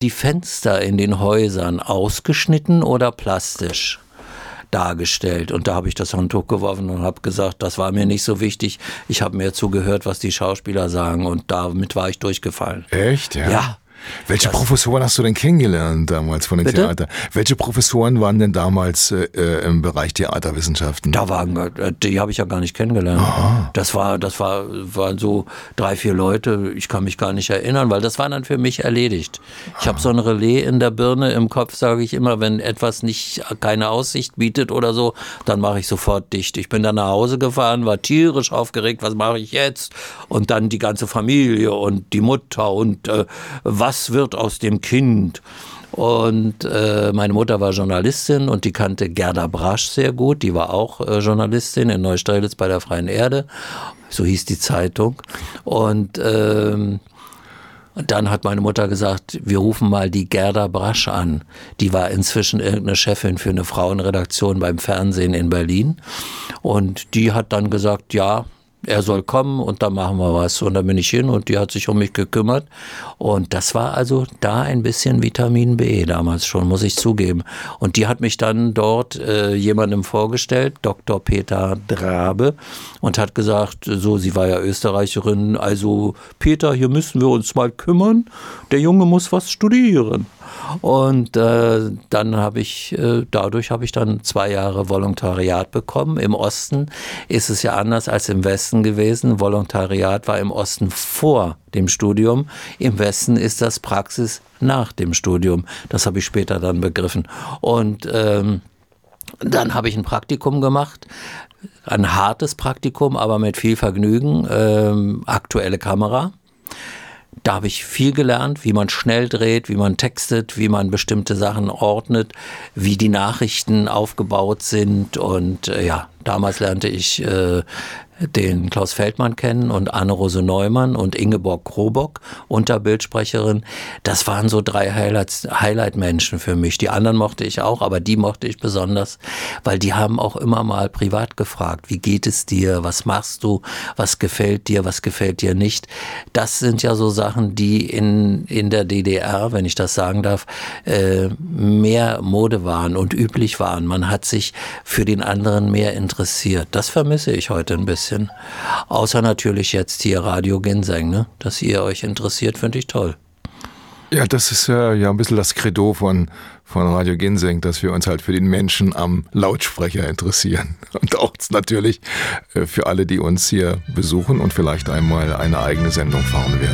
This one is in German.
die Fenster in den Häusern ausgeschnitten oder plastisch dargestellt. Und da habe ich das Handtuch geworfen und habe gesagt, das war mir nicht so wichtig. Ich habe mir zugehört, was die Schauspieler sagen, und damit war ich durchgefallen. Echt? Ja. Ja. Welche Professoren hast du denn kennengelernt damals von den Theater? Welche Professoren waren denn damals im Bereich Theaterwissenschaften? Die habe ich ja gar nicht kennengelernt. Aha. Das waren so 3, 4 Leute. Ich kann mich gar nicht erinnern, weil das war dann für mich erledigt. Ich habe so ein Relais in der Birne im Kopf, sage ich immer, wenn etwas keine Aussicht bietet oder so, dann mache ich sofort dicht. Ich bin dann nach Hause gefahren, war tierisch aufgeregt, was mache ich jetzt? Und dann die ganze Familie und die Mutter und was wird aus dem Kind? Und meine Mutter war Journalistin und die kannte Gerda Brasch sehr gut. Die war auch Journalistin in Neustrelitz bei der Freien Erde. So hieß die Zeitung. Und dann hat meine Mutter gesagt, wir rufen mal die Gerda Brasch an. Die war inzwischen irgendeine Chefin für eine Frauenredaktion beim Fernsehen in Berlin. Und die hat dann gesagt, ja, er soll kommen und dann machen wir was. Und dann bin ich hin und die hat sich um mich gekümmert. Und das war also da ein bisschen Vitamin B damals schon, muss ich zugeben. Und die hat mich dann dort jemandem vorgestellt, Dr. Peter Drabe, und hat gesagt, so, sie war ja Österreicherin, also Peter, hier müssen wir uns mal kümmern. Der Junge muss was studieren. Und dann dadurch habe ich dann 2 Jahre Volontariat bekommen. Im Osten ist es ja anders als im Westen gewesen. Volontariat war im Osten vor dem Studium. Im Westen ist das Praxis nach dem Studium. Das habe ich später dann begriffen. Und dann habe ich ein Praktikum gemacht. Ein hartes Praktikum, aber mit viel Vergnügen. Aktuelle Kamera. Da habe ich viel gelernt, wie man schnell dreht, wie man textet, wie man bestimmte Sachen ordnet, wie die Nachrichten aufgebaut sind. Und damals lernte ich den Klaus Feldmann kennen und Anne-Rose Neumann und Ingeborg Krobock, Unterbildsprecherin. Das waren so 3 Highlight-Menschen für mich. Die anderen mochte ich auch, aber die mochte ich besonders, weil die haben auch immer mal privat gefragt, wie geht es dir, was machst du, was gefällt dir nicht. Das sind ja so Sachen, die in der DDR, wenn ich das sagen darf, mehr Mode waren und üblich waren. Man hat sich für den anderen mehr interessiert. Das vermisse ich heute ein bisschen. Außer natürlich jetzt hier Radio Ginseng, ne? Dass ihr euch interessiert, finde ich toll. Ja, das ist ja ein bisschen das Credo von Radio Ginseng, dass wir uns halt für den Menschen am Lautsprecher interessieren. Und auch natürlich für alle, die uns hier besuchen und vielleicht einmal eine eigene Sendung fahren werden.